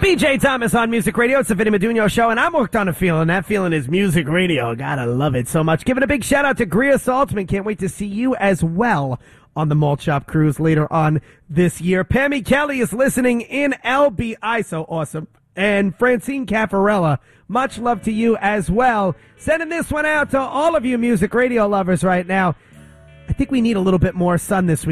BJ Thomas on Music Radio. It's the Vinny Meduno Show, and I'm hooked on a feeling. That feeling is music radio. Gotta love it so much. Giving a big shout out to Greer Saltzman. Can't wait to see you as well on the Malt Shop Cruise later on this year. Pammy Kelly is listening in LBI. So awesome. And Francine Caffarella, much love to you as well. Sending this one out to all of you music radio lovers right now. I think we need a little bit more sun this week.